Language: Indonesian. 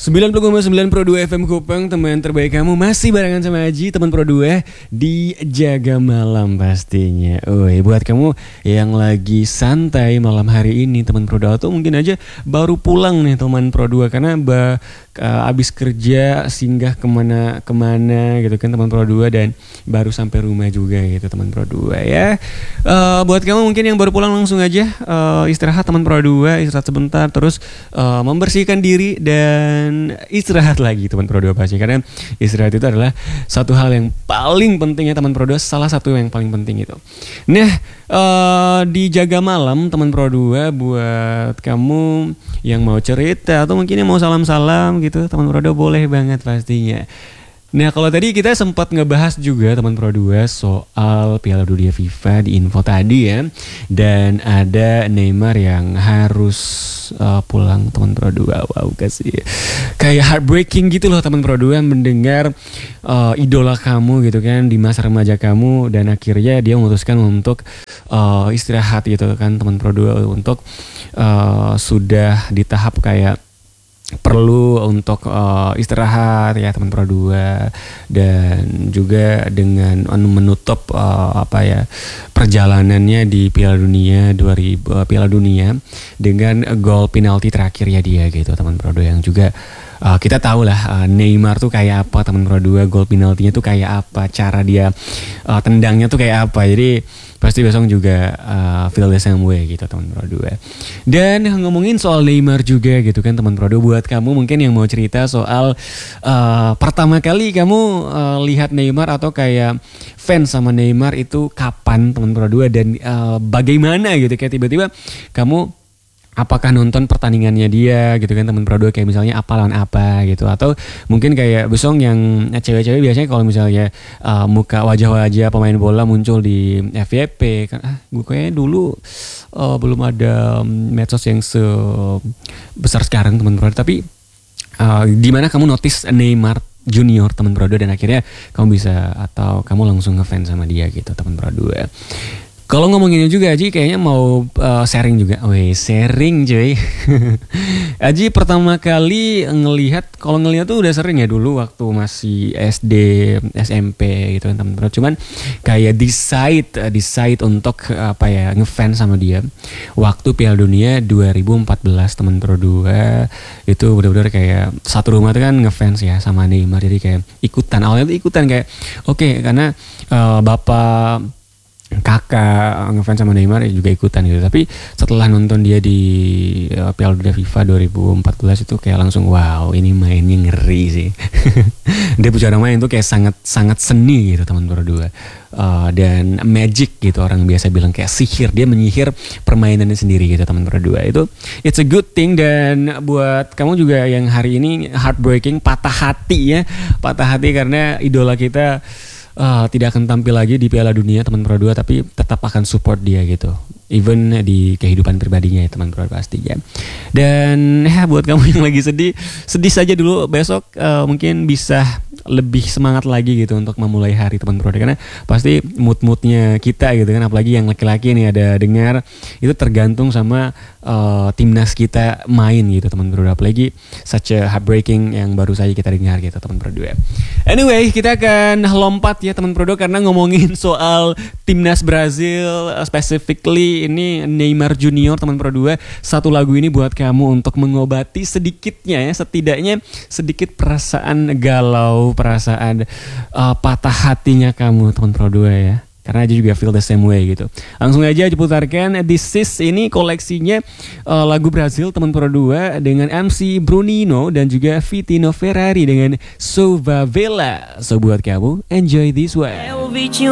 90,9 Pro 2 FM Kupang, teman terbaik kamu masih barengan sama Aji, teman Pro 2 di Jaga Malam pastinya. Buat kamu yang lagi santai malam hari ini teman Pro 2 atau mungkin aja baru pulang nih teman Pro 2 karena abis kerja singgah kemana gitu kan teman Pro 2 dan baru sampai rumah juga gitu teman Pro 2 ya. Buat kamu mungkin yang baru pulang langsung aja istirahat teman Pro 2, istirahat sebentar terus membersihkan diri dan istirahat lagi teman Pro 2 pasti, karena istirahat itu adalah satu hal yang paling penting ya teman Pro 2, salah satu yang paling penting itu. Nah, di Jaga Malam teman Pro 2 buat kamu yang mau cerita atau mungkin yang mau salam-salam gitu teman Pro 2 boleh banget pastinya. Nah, kalau tadi kita sempat ngebahas juga teman Pro 2 soal Piala Dunia FIFA di info tadi ya. Dan ada Neymar yang harus pulang teman Pro 2. Wow, kasih kayak heartbreaking gitu loh teman Pro 2 mendengar idola kamu gitu kan di masa remaja kamu dan akhirnya dia memutuskan untuk istirahat gitu kan teman Pro 2 untuk sudah di tahap kayak perlu untuk istirahat ya teman Pro 2 dan juga dengan menutup perjalanannya di Piala Dunia dengan gol penalti terakhir ya dia gitu teman Pro 2 yang juga kita tahu lah Neymar tuh kayak apa teman Pro 2, gol penaltinya tuh kayak apa, cara dia tendangnya tuh kayak apa, jadi pasti besok juga feel the same way gitu teman Pro 2. Dan ngomongin soal Neymar juga gitu kan teman Pro 2, buat kamu mungkin yang mau cerita soal pertama kali kamu lihat Neymar atau kayak fans sama Neymar itu kapan teman Pro 2 dan bagaimana gitu, kayak tiba-tiba kamu apakah nonton pertandingannya dia gitu kan teman Pro 2, kayak misalnya apa lawan apa gitu, atau mungkin kayak besok yang cewek-cewek biasanya kalau misalnya muka wajah-wajah pemain bola muncul di FYP kan, gue kayaknya dulu belum ada medsos yang sebesar sekarang teman Pro 2, tapi di mana kamu notice Neymar Junior teman Pro 2 dan akhirnya kamu bisa atau kamu langsung ngefans sama dia gitu teman Pro 2. Kalau ngomonginnya juga Aji kayaknya mau sharing juga. Sharing cuy. Aji pertama kali ngelihat tuh udah sering ya dulu waktu masih SD, SMP gitu kan teman-teman. Cuman kayak decide untuk ngefans sama dia. Waktu Piala Dunia 2014 teman Pro 2 itu benar-benar kayak satu rumah tuh kan ngefans ya sama Neymar. Jadi kayak ikutan. Awalnya tuh ikutan kayak oke, karena bapak kakak ngefans sama Neymar juga ikutan gitu. Tapi setelah nonton dia di Piala Dunia FIFA 2014 itu kayak langsung wow, ini mainnya ngeri sih. Dia bicara main tuh kayak sangat seni gitu teman Pro 2. Dan magic gitu, orang biasa bilang kayak sihir, dia menyihir permainannya sendiri gitu teman Pro 2. Itu it's a good thing. Dan buat kamu juga yang hari ini heartbreaking, patah hati karena idola kita tidak akan tampil lagi di Piala Dunia teman Pro 2, tapi tetap akan support dia gitu, even di kehidupan pribadinya ya teman Pro 2 pasti ya. Dan buat kamu yang lagi sedih saja dulu, besok mungkin bisa lebih semangat lagi gitu untuk memulai hari teman Pro 2, karena pasti moodnya kita gitu kan, apalagi yang laki-laki nih ada dengar itu tergantung sama timnas kita main gitu teman Pro 2, apalagi such a heartbreaking yang baru saja kita dengar gitu teman Pro 2. Anyway, kita akan lompat ya teman Pro 2 karena ngomongin soal timnas Brazil, specifically ini Neymar Junior teman Pro 2. Satu lagu ini buat kamu untuk mengobati sedikitnya ya, setidaknya sedikit perasaan galau, perasaan patah hatinya kamu teman Pro 2 ya. Karena aja juga feel the same way gitu. Langsung aja diputarkan This Is, ini koleksinya lagu Brazil teman Pro 2 dengan MC Bruninho dan juga Vitino Ferrari dengan Sova Vela. So buat kamu enjoy this one.